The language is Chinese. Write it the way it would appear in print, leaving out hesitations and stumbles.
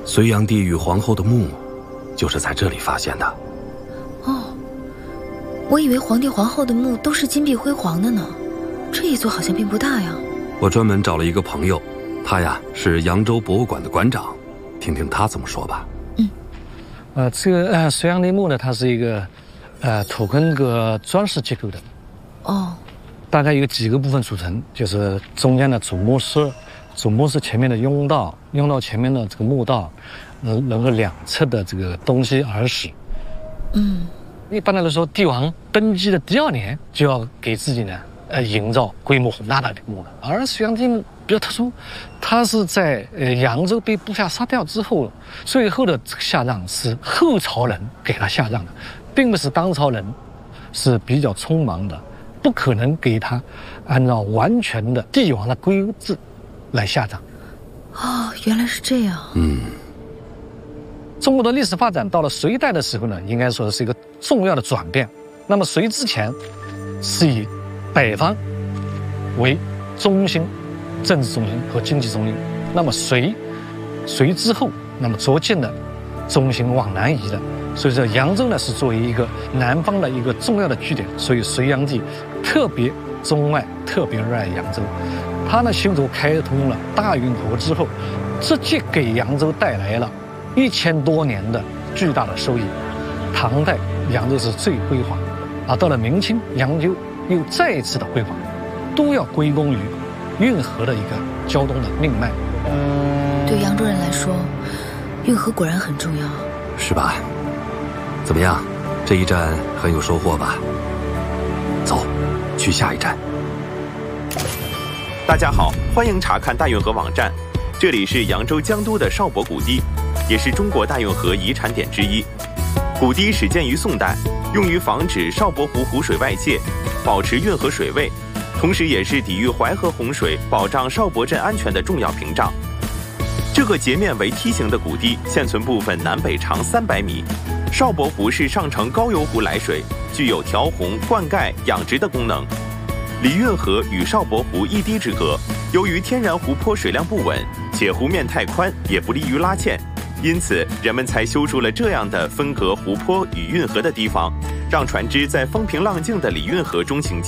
隋炀帝与皇后的墓，就是在这里发现的。 哦，我以为皇帝皇后的墓都是金碧辉煌的呢，这一座好像并不大呀。 我专门找了一个朋友，他呀是扬州博物馆的馆长，听听他怎么说吧。 这个隋炀帝墓呢，它是一个土坑个砖石结构的。 哦， 大概有几个部分组成，就是中间的主墓室，主墓室前面的甬道，甬道前面的这个墓道，然后两侧的这个东西耳室。一般来说，帝王登基的第2年就要给自己呢，营造规模宏大的墓了。而隋炀帝墓比较特殊，它是在扬州被部下杀掉之后，最后的这个下葬是后朝人给他下葬的，并不是当朝人，是比较匆忙的，不可能给他按照完全的帝王的规制来下葬。 哦，原来是这样。 中国的历史发展到了隋代的时候呢，应该说是一个重要的转变。那么隋之前是以北方为中心，政治中心和经济中心。那么隋之后，那么逐渐的中心往南移的。所以说扬州呢是作为一个南方的一个重要的据点，所以隋炀帝特别钟爱，特别热爱扬州。他呢修筑开通了大运河之后，直接给扬州带来了1000多年的巨大的收益。唐代扬州是最辉煌，到了明清，扬州又再一次的辉煌，都要归功于运河的一个交通的命脉。 对扬州人来说，运河果然很重要， 是吧？怎么样，这一站很有收获吧？走，去下一站。 大家好，欢迎查看大运河网站，这里是扬州江都的邵伯古堤，也是中国大运河遗产点之一。古堤始建于宋代，用于防止邵伯湖湖水外泄，保持运河水位，同时也是抵御淮河洪水、保障邵伯镇安全的重要屏障。这个截面为梯形的古堤，现存部分南北长300米。邵伯湖是上承高邮湖来水，具有调洪、灌溉、养殖的功能。李运河与邵伯湖一堤之隔，由于天然湖泊水量不稳，且湖面太宽，也不利于拉堑，因此人们才修筑了这样的分隔湖泊与运河的堤防，让船只在风平浪静的李运河中行进。